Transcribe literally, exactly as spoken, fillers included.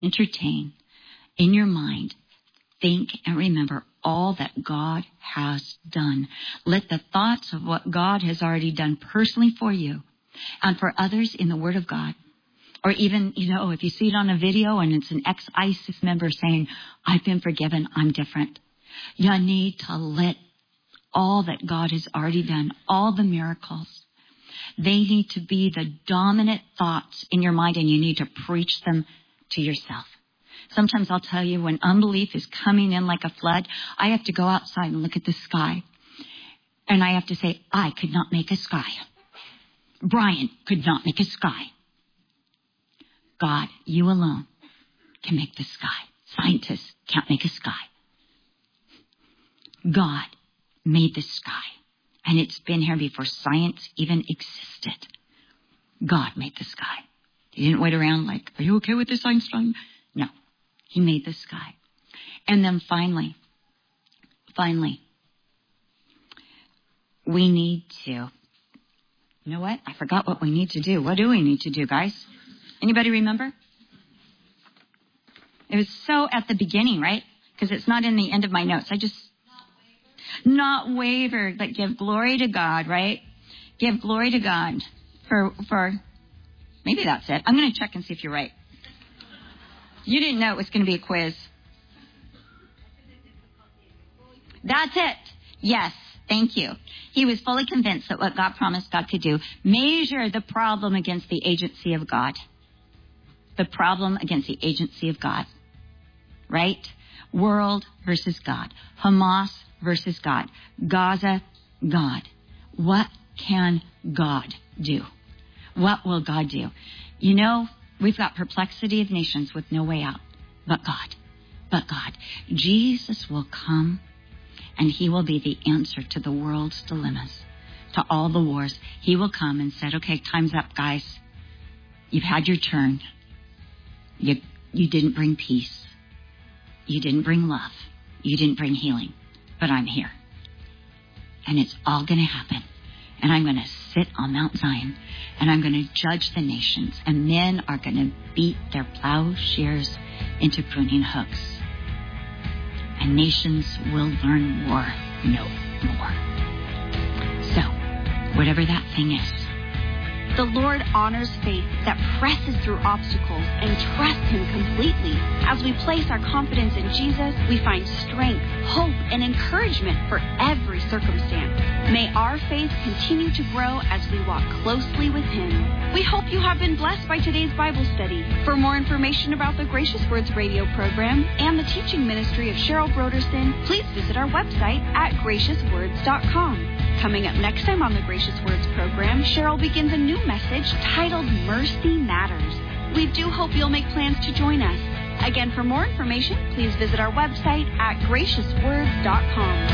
entertain, in your mind, think and remember all that God has done. Let the thoughts of what God has already done personally for you and for others in the Word of God, or even, you know, if you see it on a video and it's an ex-ISIS member saying, I've been forgiven, I'm different. You need to let all that God has already done, all the miracles, they need to be the dominant thoughts in your mind, and you need to preach them to yourself. Sometimes I'll tell you, when unbelief is coming in like a flood, I have to go outside and look at the sky. And I have to say, I could not make a sky. Brian could not make a sky. God, you alone can make the sky. Scientists can't make a sky. God made the sky. And it's been here before science even existed. God made the sky. He didn't wait around like, are you okay with this, Einstein? No. He made the sky. And then finally, finally, we need to, you know what? I forgot what we need to do. What do we need to do, guys? Anybody remember? It was so at the beginning, right? Because it's not in the end of my notes. I just, not waver, but give glory to God, right? Give glory to God for, for, maybe that's it. I'm going to check and see if you're right. You didn't know it was going to be a quiz. That's it. Yes, thank you. He was fully convinced that what God promised God could do. Measure the problem against the agency of God. The problem against the agency of God. Right? World versus God. Hamas versus God. Gaza, God. What can God do? What will God do? You know, we've got perplexity of nations with no way out. But God. But God. Jesus will come, and he will be the answer to the world's dilemmas, to all the wars. He will come and said, okay, time's up, guys. You've had your turn. You, you didn't bring peace. You didn't bring love. You didn't bring healing. But I'm here. And it's all going to happen. And I'm going to sit on Mount Zion. And I'm going to judge the nations. And men are going to beat their plowshares into pruning hooks. And nations will learn war no more. So, whatever that thing is. The Lord honors faith that presses through obstacles and trusts him completely. As we place our confidence in Jesus, we find strength, hope, and encouragement for every circumstance. May our faith continue to grow as we walk closely with him. We hope you have been blessed by today's Bible study. For more information about the Gracious Words radio program and the teaching ministry of Cheryl Broderson, please visit our website at gracious words dot com. Coming up next time on the Gracious Words program, Cheryl begins a new message titled Mercy Matters. We do hope you'll make plans to join us. Again, for more information, please visit our website at gracious words dot com.